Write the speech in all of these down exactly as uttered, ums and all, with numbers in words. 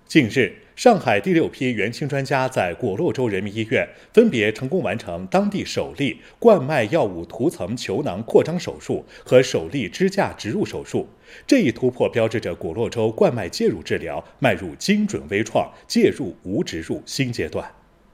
近日，上海第六批元清专家在果洛州人民医院分别成功完成当地首例冠脉药物涂层球囊扩张手术和首例支架植入手术。这一突破标志着果洛州冠脉介入治疗迈入精准微创、介入无植入新阶段。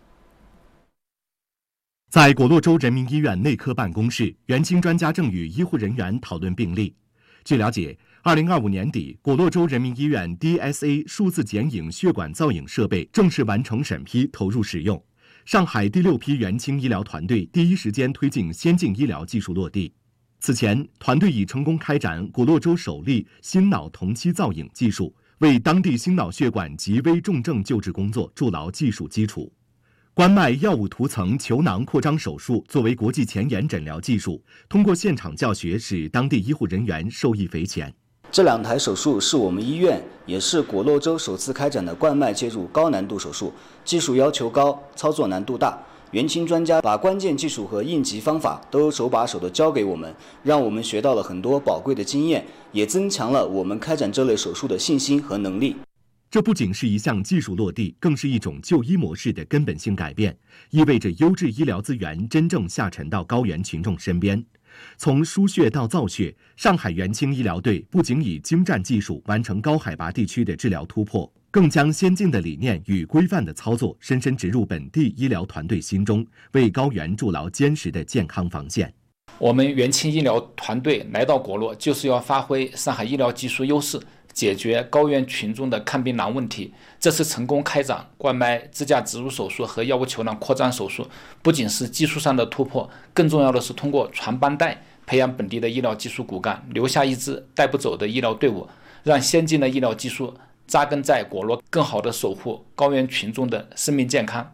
在果洛州人民医院内科办公室，元清专家正与医护人员讨论病例。据了解，二零二五年底，果洛州人民医院 D S A 数字剪影血管造影设备正式完成审批，投入使用。上海第六批元清医疗团队第一时间推进先进医疗技术落地。此前，团队已成功开展果洛州首例心脑同期造影技术，为当地心脑血管及危重症救治工作筑牢技术基础。冠脉药物涂层球囊扩张手术作为国际前沿诊疗技术，通过现场教学使当地医护人员受益匪浅。 这两台手术是我们医院也是果洛州首次开展的冠脉介入高难度手术，技术要求高，操作难度大。元清专家把关键技术和应急方法都手把手地教给我们，让我们学到了很多宝贵的经验，也增强了我们开展这类手术的信心和能力。 这不仅是一项技术落地，更是一种就医模式的根本性改变，意味着优质医疗资源真正下沉到高原群众身边。从输血到造血，上海元清医疗队不仅以精湛技术完成高海拔地区的治疗突破，更将先进的理念与规范的操作深深植入本地医疗团队心中，为高原筑牢坚实的健康防线。 我们元清医疗团队来到果洛，就是要发挥上海医疗技术优势，解决高原群众的看病难问题。这次成功开展冠脉支架植入手术和药物球囊扩张手术，不仅是技术上的突破，更重要的是通过传帮带，培养本地的医疗技术骨干，留下一支带不走的医疗队伍，让先进的医疗技术扎根在果洛，更好地守护高原群众的生命健康。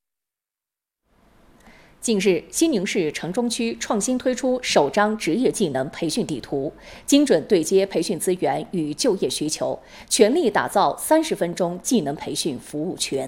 近日，西宁市城中区创新推出首张职业技能培训地图，精准对接培训资源与就业需求，全力打造三十分钟技能培训服务圈。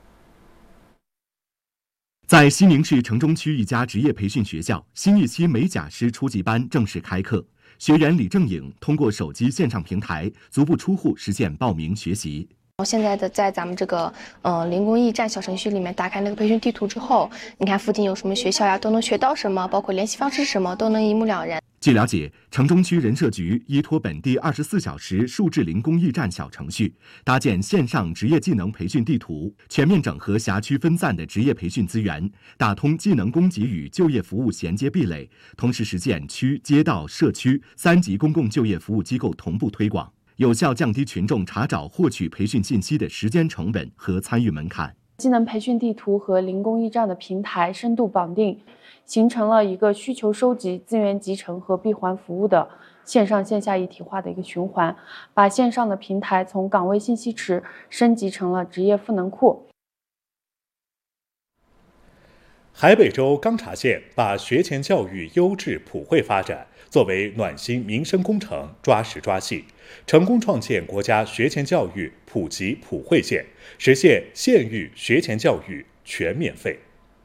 在西宁市城中区一家职业培训学校，新一期美甲师初级班正式开课。学员李正颖通过手机线上平台，足不出户实现报名学习。 现在的在咱们这个呃零工驿站小程序里面打开那个培训地图之后，你看附近有什么学校呀，都能学到什么，包括联系方式是什么，都能一目了然。 据了解，城中区人社局依托本地二十四小时数字零工驿站小程序，搭建线上职业技能培训地图，全面整合辖区分散的职业培训资源，打通技能供给与就业服务衔接壁垒，同时实现区、街道、社区三级公共就业服务机构同步推广，有效降低群众查找获取培训信息的时间成本和参与门槛。 技能培训地图和零工驿站的平台深度绑定，形成了一个需求收集、资源集成和闭环服务的线上线下一体化的一个循环，把线上的平台从岗位信息池升级成了职业赋能库。 海北州钢察县把学前教育优质普惠发展作为暖心民生工程，抓实抓细，成功创建国家学前教育普及普惠县，实现县域学前教育全免费。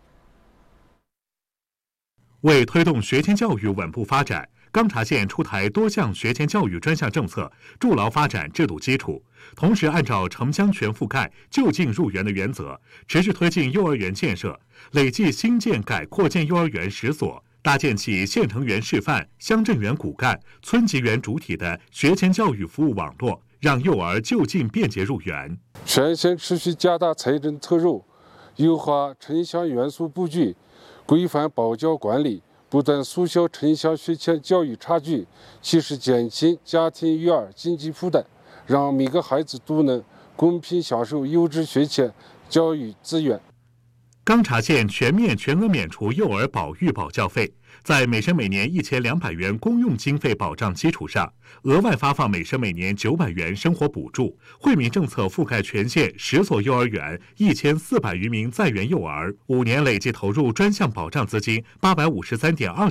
为推动学前教育稳步发展，钢察县出台多项学前教育专项政策，筑牢发展制度基础，同时按照城乡全覆盖、就近入园的原则，持续推进幼儿园建设，累计新建改扩建幼儿园十所，搭建起县城园示范、乡镇园骨干、村级园主体的学前教育服务网络，让幼儿就近便捷入园。 全县持续加大财政投入，优化城乡元素布局，规范保教管理，不断缩小城乡学前教育差距，切实减轻家庭育儿经济负担，让每个孩子都能公平享受优质学前教育资源。 钢察县全面全额免除幼儿保育保教费，在每生每年一千两百元公用经费保障基础上，额外发放每生每年九百元生活补助。惠民政策覆盖全县十所幼儿园，一千四百余名在园幼儿，五年累计投入专项保障资金八百五十三点二